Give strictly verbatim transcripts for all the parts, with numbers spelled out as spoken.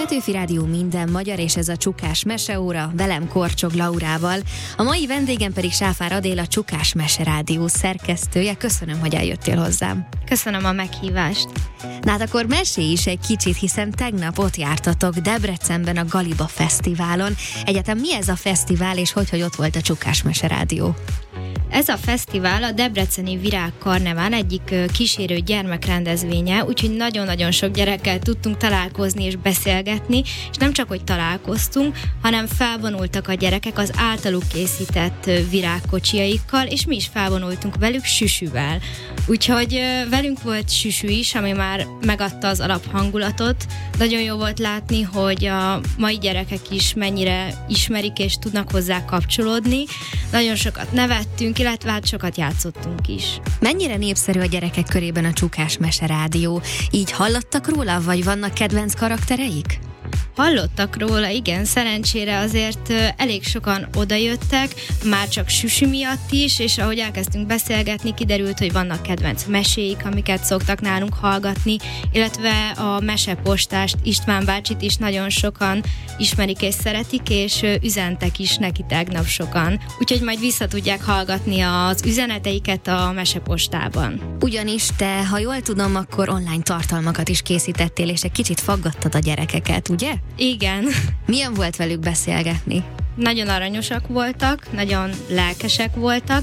Petőfi Rádió minden magyar, és ez a Csukás Meseóra, velem Korcsog Laurával. A mai vendégem pedig Sáfár Adél, a Csukás Meserádió szerkesztője. Köszönöm, hogy eljöttél hozzám. Köszönöm a meghívást. Na hát akkor mesélj is egy kicsit, hiszen tegnap ott jártatok Debrecenben a Galiba Fesztiválon. Egyetem mi ez a fesztivál, és hogy, hogy ott volt a Csukás Meserádió? Ez a fesztivál a Debreceni Virágkarnevál egyik kísérő gyermekrendezvénye, úgyhogy nagyon-nagyon sok gyerekkel tudtunk találkozni és beszélgetni, és nem csak, hogy találkoztunk, hanem felvonultak a gyerekek az általuk készített virágkocsiaikkal, és mi is felvonultunk velük süsüvel. Úgyhogy velünk volt süsü is, ami már megadta az alaphangulatot. Nagyon jó volt látni, hogy a mai gyerekek is mennyire ismerik és tudnak hozzá kapcsolódni. Nagyon sokat nevettünk, illetve hát sokat játszottunk is. Mennyire népszerű a gyerekek körében a Csukás Meserádió? Így hallottak róla, vagy vannak kedvenc karaktereik? Hallottak róla, igen, szerencsére azért elég sokan odajöttek, már csak süsü miatt is, és ahogy elkezdtünk beszélgetni, kiderült, hogy vannak kedvenc meséik, amiket szoktak nálunk hallgatni, illetve a mesepostást, István bácsit is nagyon sokan ismerik és szeretik, és üzentek is neki tegnap sokan. Úgyhogy majd vissza tudják hallgatni az üzeneteiket a mesepostában. Ugyanis te, ha jól tudom, akkor online tartalmakat is készítettél, és egy kicsit faggattad a gyerekeket, ugye? Igen. Milyen volt velük beszélgetni? Nagyon aranyosak voltak, nagyon lelkesek voltak,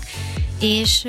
és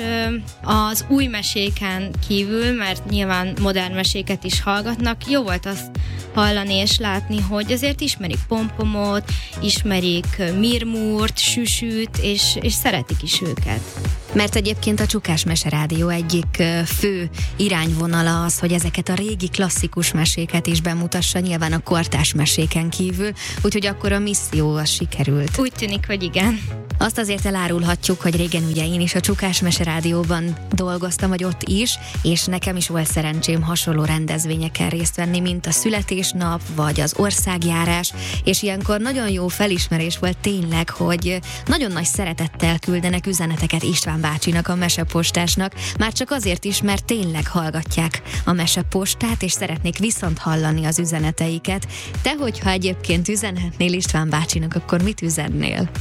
az új meséken kívül, mert nyilván modern meséket is hallgatnak, jó volt azt hallani és látni, hogy azért ismerik Pompomot, ismerik Mirmurt, Süsüt, és, és szeretik is őket. Mert egyébként a Csukás Meserádió egyik fő irányvonala az, hogy ezeket a régi klasszikus meséket is bemutassa, nyilván a kortárs meséken kívül, úgyhogy akkor a misszió az sikerült. Úgy tűnik, hogy igen. Azt azért elárulhatjuk, hogy régen ugye én is a Csukás Meserádióban dolgoztam, vagy ott is, és nekem is volt szerencsém hasonló rendezvényeken részt venni, mint a születésnap, vagy az országjárás, és ilyenkor nagyon jó felismerés volt tényleg, hogy nagyon nagy szeretettel küldenek üzeneteket István bácsinak, a mesepostásnak, már csak azért is, mert tényleg hallgatják a mesepostát, és szeretnék viszont hallani az üzeneteiket. Te, hogyha egyébként üzenhetnél István bácsinak, akkor mit üzennél?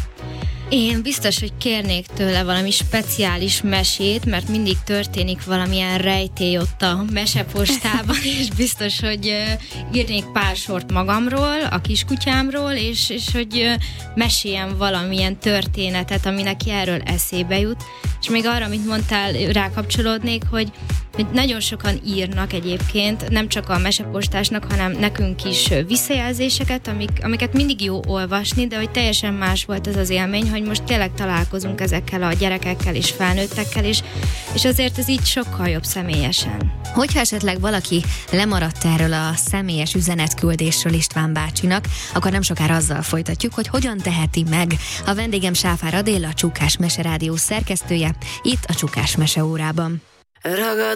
Én biztos, hogy kérnék tőle valami speciális mesét, mert mindig történik valamilyen rejtély ott a mesepostában, és biztos, hogy uh, írnék pár sort magamról, a kiskutyámról, és, és hogy uh, meséljem valamilyen történetet, ami neki erről eszébe jut. És még arra, amit mondtál, rákapcsolódnék, hogy hogy nagyon sokan írnak egyébként, nem csak a mesepostásnak, hanem nekünk is visszajelzéseket, amik, amiket mindig jó olvasni, de hogy teljesen más volt ez az élmény, hogy most tényleg találkozunk ezekkel a gyerekekkel és felnőttekkel, és, és azért ez így sokkal jobb személyesen. Hogyha esetleg valaki lemaradt erről a személyes üzenetküldésről István bácsinak, akkor nem sokára azzal folytatjuk, hogy hogyan teheti meg. A vendégem Sáfár Adél, a Csukás Meserádió szerkesztője, itt a Csukás Meseórában. Ragad